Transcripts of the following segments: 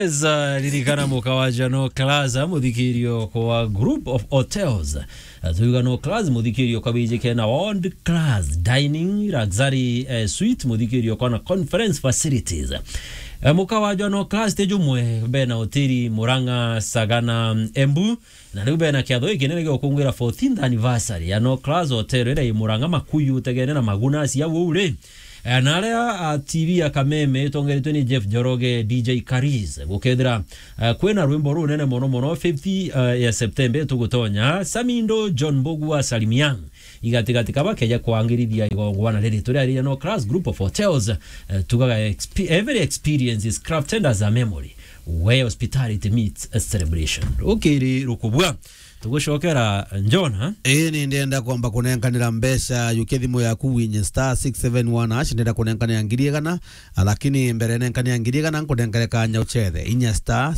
Lirikana mukawaja no Claza muthikirio kwa group of hotels. Tuiga no Claza muthikirio kwa bije kena World Class Dining Luxury Suite muthikirio kwa na conference facilities. Mukawaja no Class tejumwe bena hoteli Muranga Sagana Embu na riu bena kiatho ikinene gyo kungwira 14th anniversary ya no Class Hotel ire Muranga Makuyu tegene na Maguna cia ure. Analea TV ya Kameme tongeretwe ni Jeff Joroge DJ Kariz gukethira kwena rwimbo runene mono 50 ya September tugutonya Samindo John Bogua Salimian igatigatika bakeja kwangirithia igongwana riri turi ari no Class group of hotels tugaga every experience is crafted as a memory where hospitality meets a celebration. Okay rukubwa tugushokera njona ni ndenda kwamba kunenkanira mbesha yukethimo ya kuwinye star 671 ash ndenda kunenkanira ngiriegana lakini mbere nenkanira ngiriegana nkunenkare kanya uchethe inya star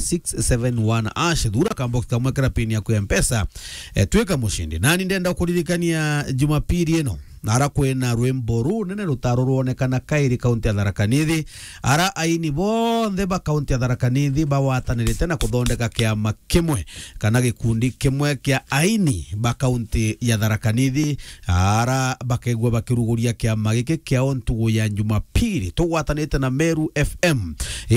671 ash thura kambox kamwekera pin ya ku mpesa tweka mushindi nani ndenda kuririkania Jumapili eno ara kwena rwimbo runene rutaro ruonekana kairi kaunti ya Tharaka Nithi ara aini bonthe ba kaunti ya Tharaka Nithi bawatanirite na kuthondeka kiama kimwe kana gikundi kimwe kia aini ba kaunti ya Tharaka Nithi ara bakegwa bakiruguria kiama giki kia ontugo ya Jumapili tugwatanite na Meru FM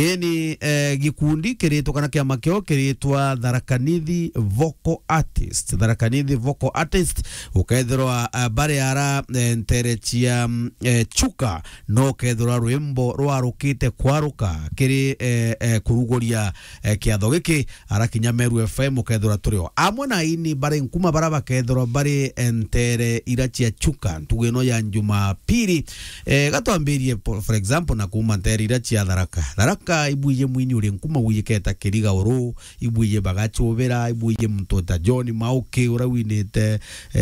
ni gikundi kiritwa kana kiama kio kiritwa Tharaka Nithi Vocal Artist. Tharaka Nithi Vocal Artist ukaithirwa bare ara nterechia chuka no kethura rwimbo rwarukite kwaruka kiri kuruguria kiatho giki arakinya Meru FM ukethura turio amwe na ini bare nkuma baraba kethura bare entere irachia chuka ntugeno ya Jumapili gatwambirie for example na kuma entere irachia Tharaka ibuye mwini uri nkuma wiyeketa kiriga uru ibuye bagachobera ibuye mtota John Mauke urawinete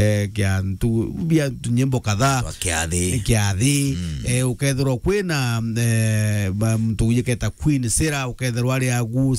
kyantu bia nyimbo kadhaa kiathi ukethirwo kwina mtu yeketa Queen Sera ukethirwo ari agu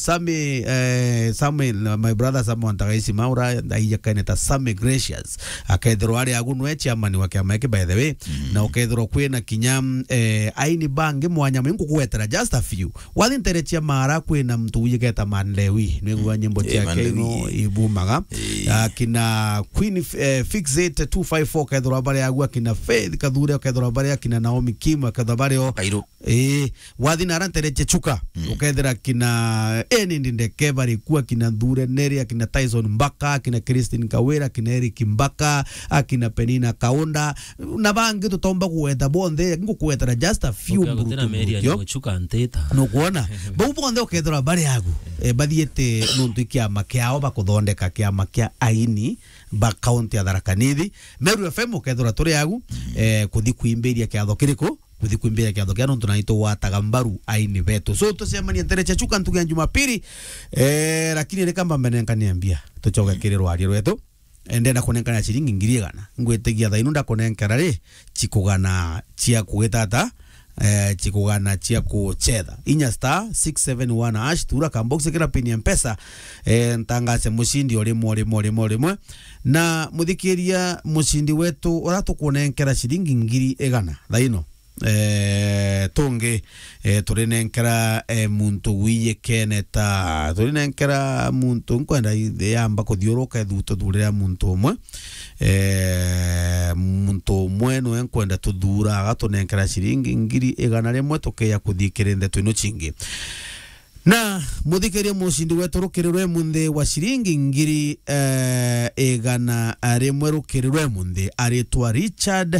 Same my brother Same Wantagaisi Maura ndaiyeketa Same Gracious akethirwo ari agu nwe chairman wa kiama by the way na ukethirwo kwina kinyam aini bange mwanya mwingu kuwetera just a few wali nterechia mara kwina mtu yeketa Manlewi nwe nyimbo chake no ibumaga kina Queen Fix It 254 kethirwo bari agu kina Faith Kadhure kethora bare kina Naomi Kim kethora bare wathi na rantereche chuka ukethera kina ndinde kebari kuwa kina Dhure Neria kina Tyson Mbaka kina Christine Kawera kina Eric Mbaka akina Penina Kaunda na bangi tutomba kuweta bonde ngukuweta just a few chuka anteta no kuona bo bonde ukethora bare yagu bathiete nuntu ikiama kiao bakuthondeka kiama kia aini ba kaunti ya Tharaka Nithi Meru FM ukethora turi yagu kuthi kuimberia kiatho kiriko kuthi kuimberia kiatho kia nuntu naito wataga mbaru aini betu so tusemania nterecha chuka ntugia Jumapili lakini reka mbamenenkania mbia tuchoka kirirwa ari rwetu endena kunenkana chiringi ngiriegana ngwetegia thainu ndakunenkara ri chikugana chia kugitata chikugana chia kuchetha inya star 671 ash tura kambox kira pin ya mpesa ntangase mushindi orimwe na muthikiria mushindi wetu uratukunenkera shiringi ngiri egana thaino tungi turinenkera muntu wiye keneta turinenkera muntu nkwenda yamba kuthiuruka ethuto thurira muntu umwe muntu umwe no enkwenda tuthura agatunenkera shiringi ngiri igana rimwe tukeya kuthikirinde twino chingi na muthikiria mushindi wetu rukirirwe munthi wa shiringi ngiri igana rimwe rukirirwe munthi aritwa Richard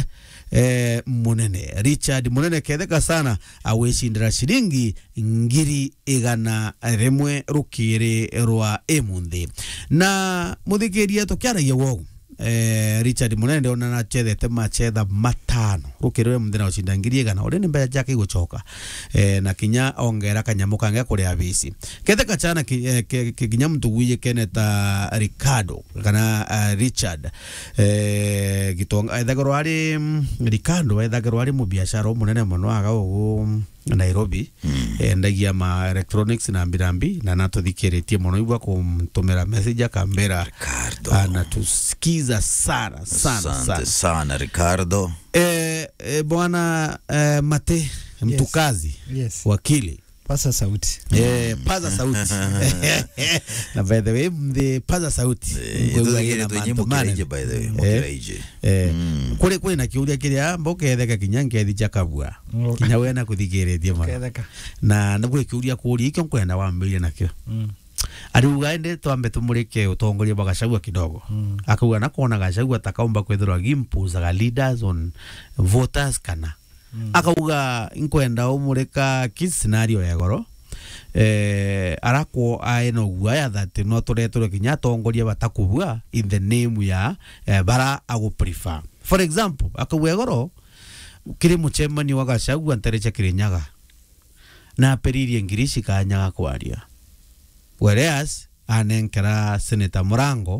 Munene ketheka sana aweshindira shiringi ngiri igana rimwe rukiri rwa emunthi na muthikiria tukiaragia wogu Richard Munene ona na chethete machetha matano rukiriwe munthi na ushinda ngiri igana uri ni mbere jake gucoka na kinya ongera kanyamu kange kuri abisi ketheka chana kinya mtu wiye keneta Ricardo kana Richard gitonga ethagoro ari Ricardo ethagoro ari mu biashara munene muno aga Nairobi ndagia ma electronics na mbirambi na natuthikiretie muno igwa kumtumira message akambera anatusikiza sana Ricardo bwana Mate mtukazi yes. Wakili Pasa sauti. Paza sauti. Na by the way, paza sauti. Ngwegire tunyimukireje by the way. Mukireje. Kuri na kiuria kiria mboke etheka kinyange thi chakabua. Kinya wena kuthikiretie ma. Na nabwe kiuria kuri ikyo kwenda wambire nakyo. Ariuga ende twambe tumurike utongoria bwa Gachagua kidogo. Akuga na kuona Gachagua takaomba kwethirwa gimpuzaga leaders on voters kana. Akauga inkwenda umurika ki scenario ya goro arako aeno guaya that no turetore kinya tongoria batakubua in the name ya bara agu prefer. For example, akauga goro kiri muchemani wa Gachagua ntereche Kirinyaga na peririe ngirishi kanyaga kwaria, whereas anenkera Senator Murango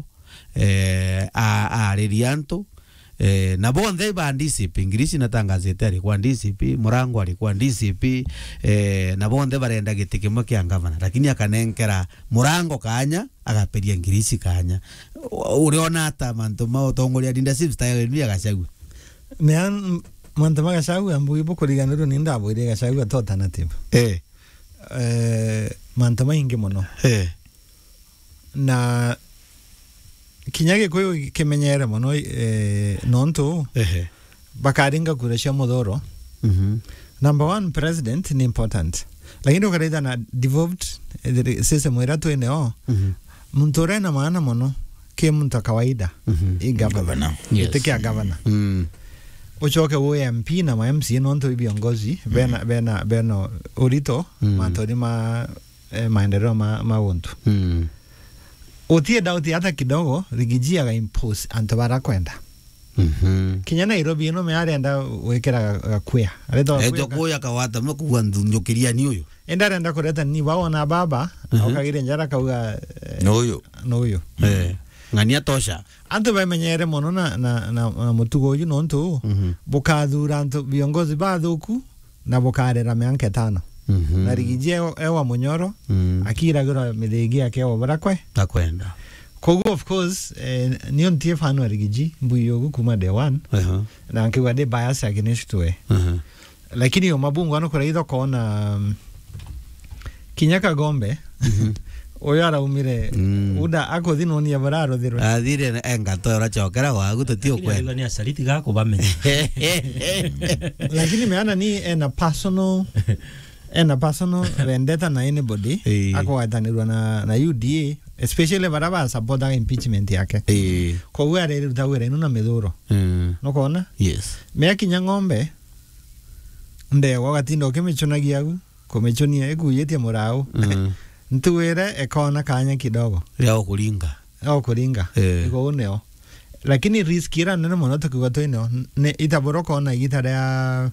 aririanto na bonde ba DCP ingirisi natangazete alikuwa DCP, Murango alikuwa DCP, na bonde barenda gitikimo kia governor, lakini akanenkera Murango kanya agaperia ingirisi kanya. Uriona hata mantuma utongoria leadership style ya Gachagua mean mantuma Gachagua ambu ibo kuriganiro ni ndabo ire Gachagua to alternative mantuma ingi mono na kinyage koyo kemenyere mono nonto bakaringa kuresha modoro. Number one, president ni important, lakini ukarida na devolved sese mwera tu eneo mtore na maana mono ke mtu kawaida i governor iteke ya governor uchoke wo MP na ma MC nonto ibiongozi bena urito matori maendeleo mawontu otie dauti hata kidogo rigijia ga impose antobara kwenda Kinya Nairobi no me arenda wekera gakwea areto kuya kawata mkuwa ndukiria ni uyo enda renda kureta ni waona baba okagire njara kauga no uyo ngania tosha antu bamenyere mono na mutugo uyu nontu bukathura antu viongozi bathuku na bukarera meanke tano na rigijia ewa munyoro akiragira midegi yake wa barakwe takwenda kogo of course niyo ntie fanu wa rigiji mbuyogu kuma day one na nkiwa de bias against we lakini yo mabungu ano kuraidho kona Kinyaka Gombe oyara umire uda ako thino ni abararo thiro athire engato ora chokera wagu tutio kwenda ni asaliti gako bamenye lakini meana ni ena personal vendetta na anybody ako atanirwa na UDA especially baraba support impeachment yake ko were rutawere nuna meduro no kona yes me Kinya Ng'ombe nde wagatindo kemechonagia komechonia ekuyetie murao ntuwere ekona kanya kidogo ya kuringa iko uneo lakini risk ira nene mono tukigato ino ne itaboroko na gitara ya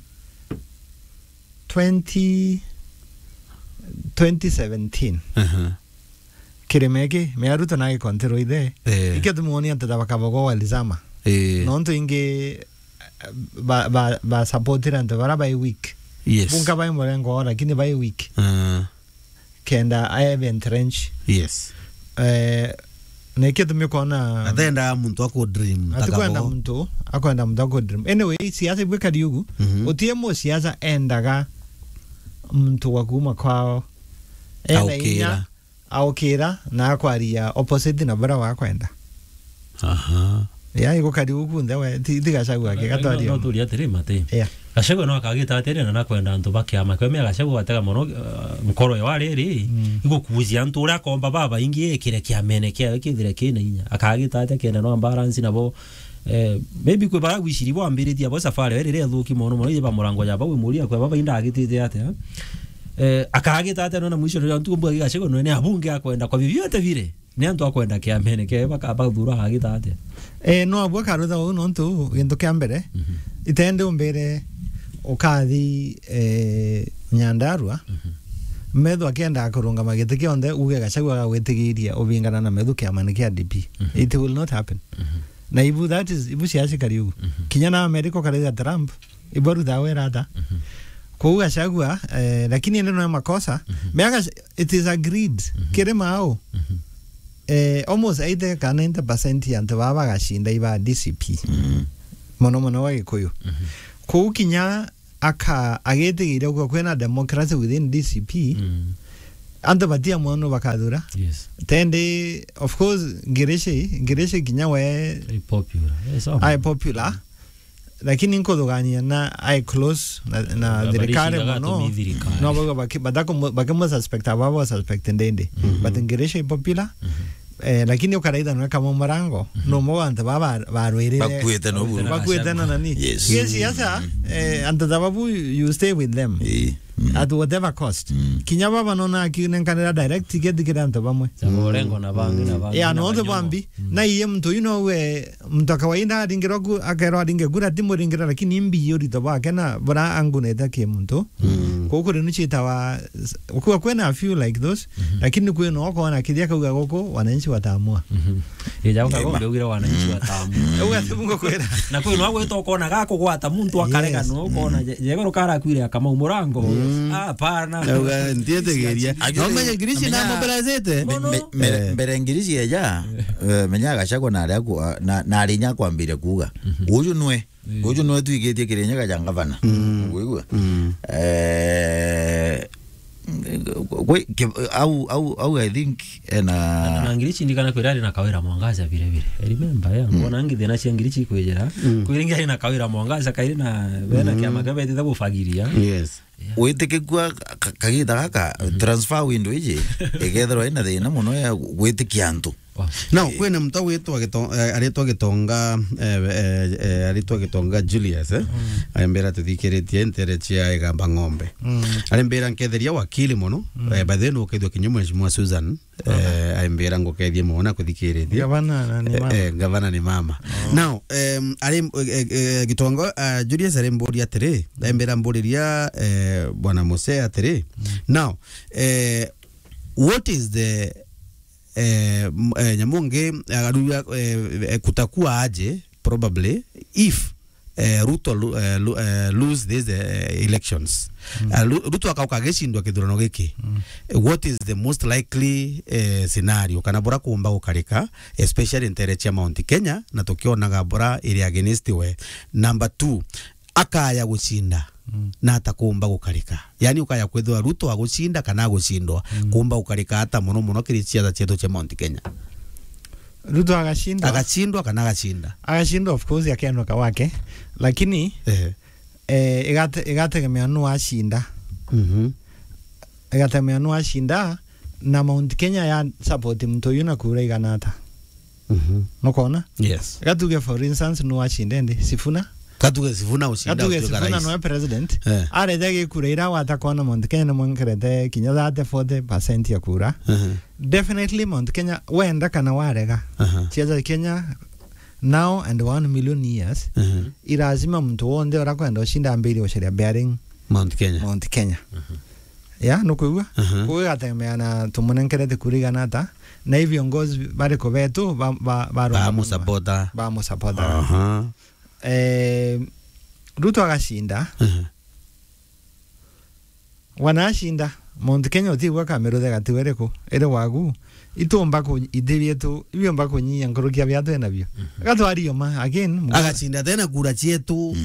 2017 kiremeke mearuta na kontero ide iketumuoni antabakabogo walizama nonto inge ba supportira ante bara by week bunga by morengo lakini by week kenda I have entrenched neketumio kona atenda muntu ako dream atakwenda muntu ako dream anyway siasa bweka diugu otiemo siasa endaga muntu wakuma kwao ena aukira na akwaria opposite na bara wakwenda ya iko kadi ukunda we Gachagua ke gatwaria no tulia terima te Gachagua no akagita atere na kwenda antu bakiama kwa mia Gachagua atega mono mkoro ya wale ri iko kuuzia antu ura komba baba ingie kire kiamene kia kithire kina inya akagita ate kenda no balance nabo maybe kwe bara wishiri bo ambiri dia bo safari rere thuki mono iba Murango ya bawe muria kwa baba inda agitite ate akagita ate no na mwisho ndio antu mbwa Gachagua no ne abunge akwenda kwa vivyote vile ni antu akwenda kiamene ke baka thura agita ate no abwa karutha uno ntu gintu kia mbere itende umbere ukathi Nyandarua metho akienda kurunga magite kionde uge Gachagua gawetigiria ubingana na metho kia mane kia DP it will not happen na ibu that is ibu siasa kariu Kinya na America kariu Trump ibaru dawe rada ko Gachagua lakini ndio na makosa meaga it is agreed kire mao almost 80% yantu baba gashinda iba DCP mono wa Gikuyu ko Kinya agetigire kwa kwena democracy within DCP ando batia mwono bakathura Yes. tende of course ngireshe kinyawe popular lakini nkodogania na close na dirikare mono no bakemo suspect ndende but ngireshe popular lakini ukaraida no kama marango no mo anta barwere bakwete no nani yes yasa anta dababu you stay with them at whatever cost kinya baba no na kinenkanira direct ticket kiranta bamwe saborengo na bangi ya no the bambi na iye mtu we mtu kawaida adingirogu akero adingegura timuringira lakini mbi yori to ba kana bra anguneta ke mtu koko rinu chitawa kwa kwena a few like those lakini kwe no ko na kidia kauga goko wananchi watamua ija ukagonga ugira wananchi watamua uga tubungo kwera na kwe no agwe to kona gako gwata muntu akarega no kona yegoro kara kwire kama umurango hapana ndietegeria no menye ngirici na mobilizate mbere ngirici eja menyaga chako na arinya kwambire kuga uyu nwe tuigetie kirenya gajanga bana wigwa au I think na ngirici ndikana kwirari na kawira mwangaza vile vile remember ya ngona ngi thina cia ngirici kwejera kwiringa ina kawira mwangaza kairi na bena kia magabe tita gufagiria yes witike kwa kagita gaka transfer window ije egethero ina thina muno ya gwitikia antu no kwena mtu wetwa gitonga Julius ayembera tuthikiritie enteretia egamba ng'ombe ayembera nketheria wakili muno by then ukethio kinyume mwa Susan ayembera ngokethie muona kuthikiritie gavana ni mama now gitonga Julius aremboria tere ayembera mboriria bwana Mose tere now what is the nyamonge agaruya kutakuwa aje probably if Ruto lose these elections Ruto akageshindwa kithurano giki what is the most likely scenario kana bora kuomba gukarika especially in tere cha Mount Kenya na tukionaga bora iri against we number 2 akaya gushinda na atakumba gukarika yani ukaya kwethwa Ruto agushinda kana gushindwa kumba gukarika hata muno kirisia chetu cha Mount Kenya Ruto agashindwa kana agashinda of course yakenuka wake lakini igategemea nu ashinda igategemea nu ashinda na Mount Kenya ya support mtu yuna kura iganata no kona yes gatuge for instance nu ashinde ndi Sifuna katuge Sifuna ushinda Sifuna no president are dege kura ira wata kona Mount Kenya no monkrete kinya 40% ya kura definitely Mount Kenya wenda kana warega chiaza Kenya now and 1 million years irazima mtu wonde ora kwenda ushinda mbili osheria bearing Mount Kenya ya nukuwa kwa atemea na tumunenkerete kuriganata na hivyo ngozi bari ko betu vamos sapota Ruto agashinda wanashinda Mount Kenya utigwa kamero de gatiwereko ere wagu itomba ko idebietu ibiomba ko nyi nkorokia byatu enabyo gatwario ma again agashinda tena kura chetu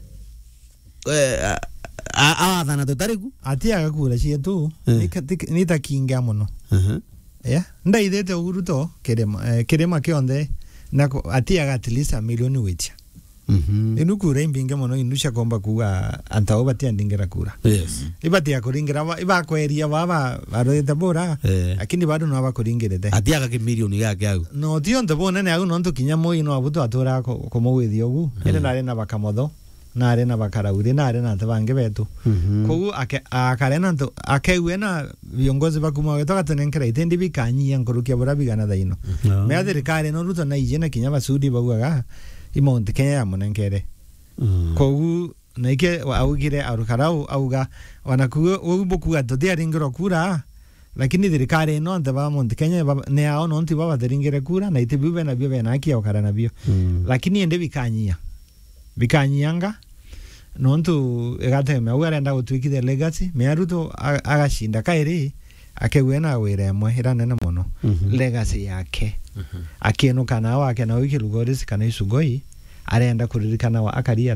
thana tutariku ati agakura cietu nitakinga muno ndaithete Ruto kirema kionde nako ati at least a million wicha inukura imbinge muno inusha komba kuga antao batia ndingera kura yes ibatia kuringira iba kweria baba barete bora lakini bado no abakuringirete ati aga million yake au no dio ndabona ne au no ntukinya moi no abuto atura komo withio ogu ene nare na bakamotho na arena bakarauri na arena tabange betu kogu akarena ndo akewe na viongozi bakuma wetu gatenenkera itendi bikanyia nkorukia bora bigana thaino me athirikari no Ruto na ijena kinya basudi baguaga Mount Kenya ya munenkere kogu naike augire arukarau auga wanakuwa ubukuga todia ringiro kura lakini thirikari no ndaba Mount Kenya ne ao no ntiba batheringire kura na itibibe na byo bena akia okara na byo lakini ende bikanyanga nontu egateme ugarenda gutwikithia legacy me Ruto agashinda kairi akegwena wire mwe iranene muno legacy yake akienu kana wake na wiki lugorisi kana isugoi arenda kuririkana wa akariata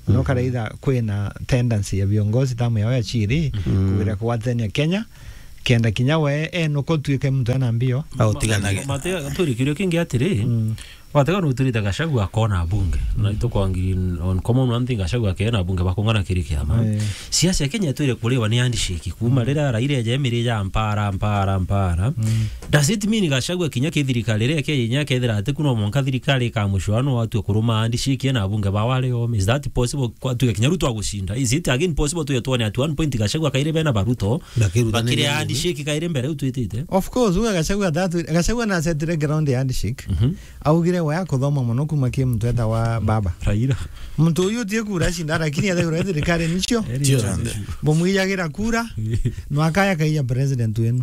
no karaida kwina tendency ya viongozi tamu yao ya chiri kugira kuwathania Kenya kenda kinya we no ko tuike mtu ana mbio au tiganage matega turi kirio kingi atiri watega no turita Gachagua akona bunge na itukwangiri on common one thing Gachagua akena bunge bakungana kiri kiama siasa ya Kenya twire kuliwa ni handshake kuma rira Raila Jemiri ya mpara does it mean Gachagua kinya kithirikari rire Kenya kethira ati kuno monka thirikari ka mushwano watu kuruma handshake na bunge bawale is that possible kwa tu Kenya Ruto agushinda is it again possible to tuone at one point Gachagua kaire bena baruto bakire handshake kaire mbere utwitite of course uga Gachagua na setire ground ya handshake augire wa kuthoma muno kuma ki mtu eta wa baba Raila mtu uyu tie kura shinda lakini ya ure thirikari nicio bomuiyagira kura no akaya kaiya president wenu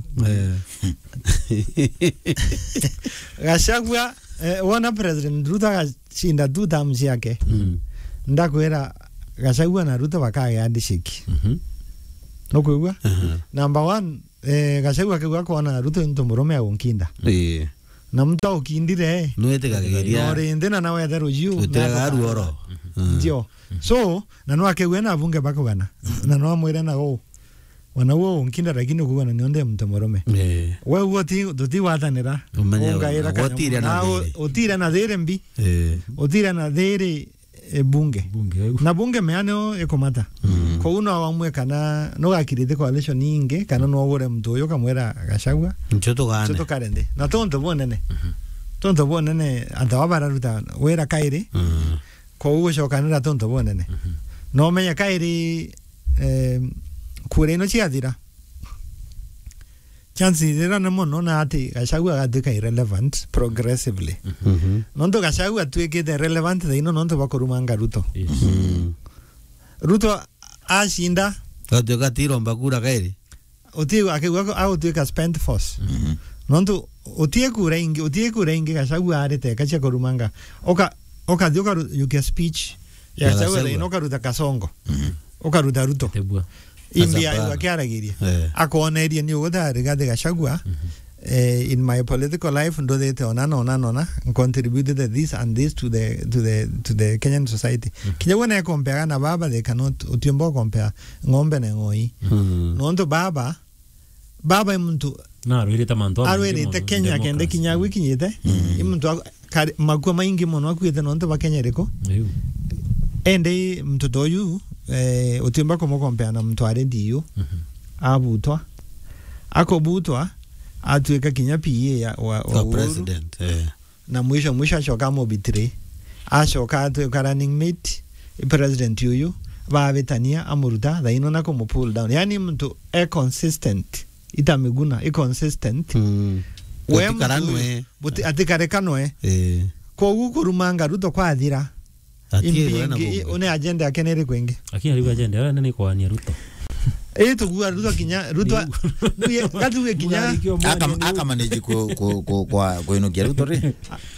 Gachagua wana president Ruto shinda 2 terms yake ndakwira Gachagua na Ruto bakaya handshake no kwigwa number 1 Gachagua kigwa kona Ruto nto murume agunkinda na mtu ukindire nwete gageria ore ndena na weather ruju utega ruoro ndio so na no akegwena bunge bakugana na no amwira na go wana wo unkinda lakini kugana ni onde mtu murume we woti duti watanira ungaira kana otira na dhere mbi otira na dhere bunge na bunge meano ekomata ko uno wamwe kana no gakirite coalition ninge kana no gore mtu yo kamwera Gachagua nchoto karende na tonto bonene atawabara ruta wera kaire ko ugo shokanira tonto bonene no menya kaire kure no chiadira chances era na mono na ati Gachagua gaduka irrelevant progressively nondo Gachagua tuike de relevant de ino nondo bakorumanga Ruto Ruto ashinda gaduka tiro mbakura kairi otigo akegwa au tuika spent force nondo otiekura ingi Gachagua arete kacha korumanga oka dioka yuke speech ya Gachagua ino karuta kasongo okaruta Ruto imbia yakiaragiria akoneria ni ugoda regade Gachagua in my political life ndo dete ona contributed this and this to the Kenyan society kinya wana compare na baba they cannot utiombo compare ngombe na ngoi nondo baba mtu na ruirita manto arwirite Kenya kende kinya wiki nyite mtu magwa maingi mono akwite nondo ba Kenya riko ende mtu doyu utimba como compare na mtu arendiyo abutwa akobutwa atueka kinya PA ya wa president na mwisho ashoka mobitre ashoka atueka running mate president yuyu bavetania amuruta daino na como pull down yani mtu consistent itamiguna consistent we karanwe buti atikare kanwe ko gukurumanga Ruto kwa thira impingi une agenda yake nere kwenge akini ali agenda yana ni kwa ni Ruto tugua Ruto kinya Ruto katuwe kinya aka manage ko ino kia Ruto ri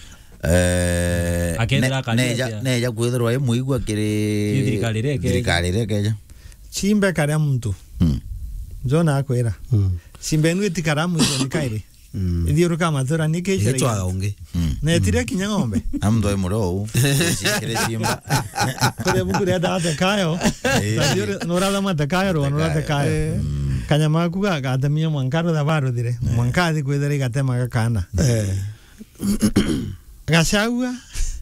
neja kwithirwa ye muigwa kiri thirikari reke chimbe kare mtu Jona akwira simbe nwe tikaramu ni kaire Idioro kama thora nike chere. Eto aonge. Na tire kinya ngombe. Amdo emuro. Kire simba. Kore buku ya da kayo. Idioro norada mata kayo ro norada kayo. Kanyama kuga gata mia mwankaro da baro dire. Mwankadi kwedere gatema gakana. Gachagua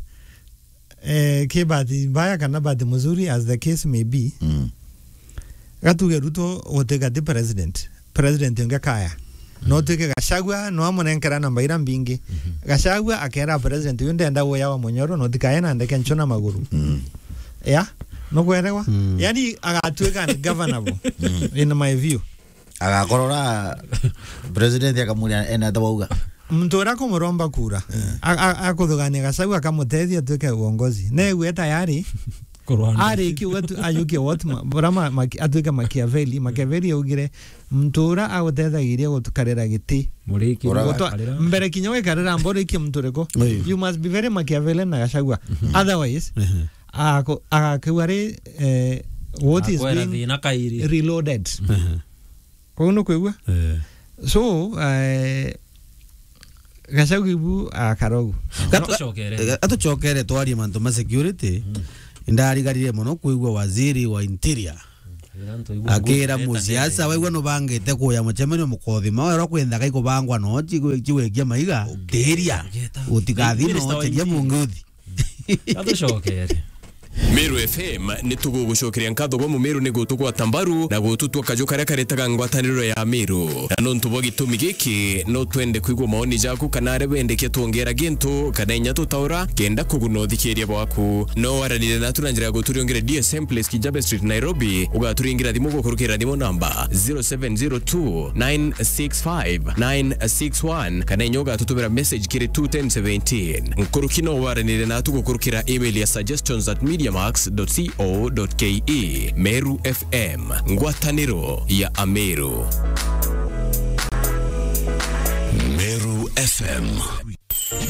ke bati baya kana bati mzuri as the case may be. Gatuge Ruto otega the president nga kaya. No teke Gachagua no amonenkera namba ira mbingi. Gachagua akera president yunde enda wo yawa monyoro no dikaya na ndeke nchona maguru. Ya no kwerewa. Yani agatuega ni governable in my view. Agakorora president yakamuria ena tabauga. Mtora kumuromba kura. Akodogania Gachagua kamuteithia tuke uongozi. Newe tayari ari ki watu ayuke watu brama atuika Machiavelli yogire mtura agotethagiria gutukarera giti muriki mbere kinyowe karera mbore ki mtureko you must be very Machiavellian na Gachagua otherwise akakware what is being reloaded kono kwegwa so Gachagua ibu akarogu atuchokere twari manto ma security ndarigarire muno kuigwa waziri wa interior akira musiasa waigwa no bangite kuya mucemenio mukothima wero kwenda iko bangwa no chiwekia maiga teria utikathino teria munguthi Atocokere Meru FM ni tugugucokeria nkatho gwa Mumeru ni gutugwa Tambaru na gututwa kajo karia karetaga ngwataniro ya Meru na no ntubo gitumi giki no twende kwigwa maoni jaku kana are bendeke tuongera gintu kana inya tutaura kenda kugunothikiria bwaku no waranire na turanjira guturiongere DSM Place Kijabe Street Nairobi ugaturingira thimu gukurukira thimu namba 0702965961 kana inyoga tutubira message kiri 21017 nkurukino waranire na tugukurukira email ya suggestions@mediamax.co.ke. Meru FM, ngwataniro ya Ameru. Meru FM.